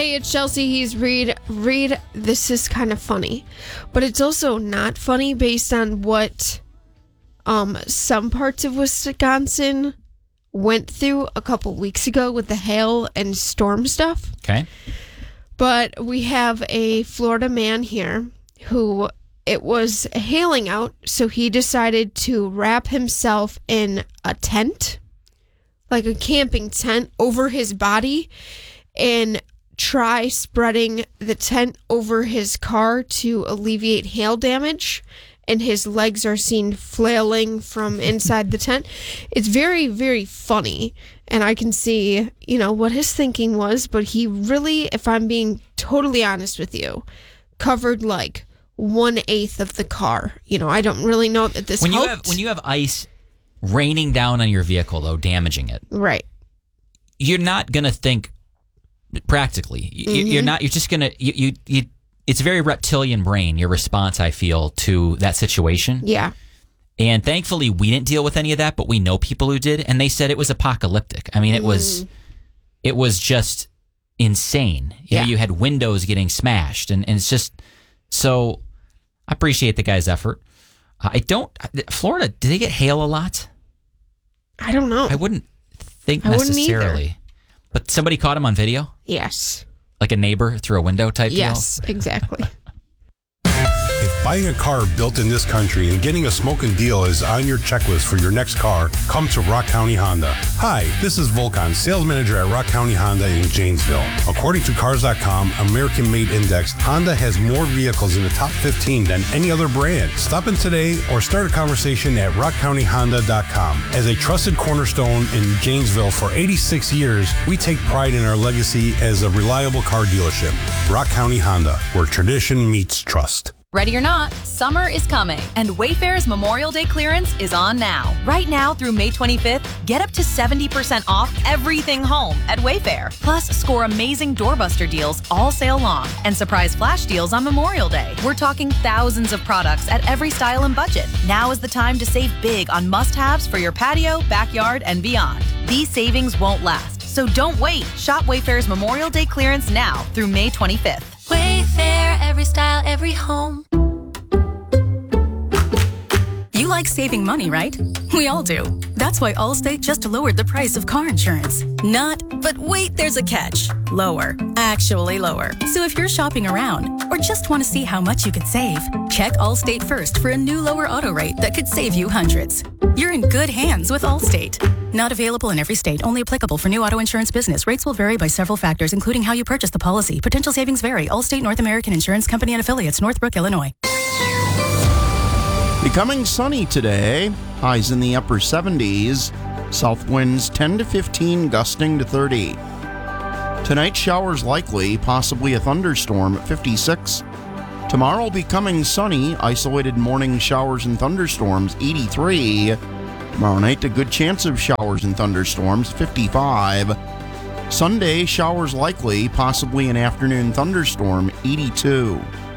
Hey, it's Chelsea. He's Reed. Reed, this is kind of funny, but it's also not funny based on what some parts of Wisconsin went through a couple weeks ago with the hail and storm stuff. Okay. But we have a Florida man here who it was hailing out, so he decided to wrap himself in a tent, like a camping tent, over his body and try spreading the tent over his car to alleviate hail damage. And his legs are seen flailing from inside the tent. It's very, very funny. And I can see, what his thinking was. But he really, if I'm being totally honest with you, covered like 1/8 of the car. I don't really know that this helped. When you have ice raining down on your vehicle, though, damaging it. Right. You're not going to think practically. You're not. You're just going to... It's a very reptilian brain, your response, I feel, to that situation. Yeah. And thankfully, we didn't deal with any of that, but we know people who did, and they said it was apocalyptic. I mean, it was just insane. You had windows getting smashed, and it's just... So, I appreciate the guy's effort. Florida, do they get hail a lot? I don't know. I wouldn't think necessarily. Wouldn't either. But somebody caught him on video? Yes. Like a neighbor through a window type deal? Yes, exactly. If buying a car built in this country and getting a smoking deal is on your checklist for your next car, come to Rock County Honda. Hi, this is Volkan, sales manager at Rock County Honda in Janesville. According to Cars.com, American Made Index, Honda has more vehicles in the top 15 than any other brand. Stop in today or start a conversation at rockcountyhonda.com. As a trusted cornerstone in Janesville for 86 years, we take pride in our legacy as a reliable car dealership. Rock County Honda, where tradition meets trust. Ready or not, summer is coming, and Wayfair's Memorial Day clearance is on now. Right now through May 25th, get up to 70% off everything home at Wayfair. Plus, score amazing doorbuster deals all sale long and surprise flash deals on Memorial Day. We're talking thousands of products at every style and budget. Now is the time to save big on must-haves for your patio, backyard, and beyond. These savings won't last, so don't wait. Shop Wayfair's Memorial Day clearance now through May 25th. Wayfair, every style, every home. You like saving money, right? We all do. That's why Allstate just lowered the price of car insurance. But wait, there's a catch. Lower. Actually lower. So if you're shopping around or just want to see how much you could save, check Allstate first for a new lower auto rate that could save you hundreds. You're in good hands with Allstate. Not available in every state. Only applicable for new auto insurance business. Rates will vary by several factors, including how you purchase the policy. Potential savings vary. Allstate North American Insurance Company and Affiliates, Northbrook, Illinois. Becoming sunny today. Highs in the upper 70s. South winds 10 to 15, gusting to 30. Tonight, showers likely, possibly a thunderstorm at 56. Tomorrow, becoming sunny. Isolated morning showers and thunderstorms, 83. Tomorrow night, a good chance of showers and thunderstorms, 55. Sunday, showers likely, possibly an afternoon thunderstorm, 82.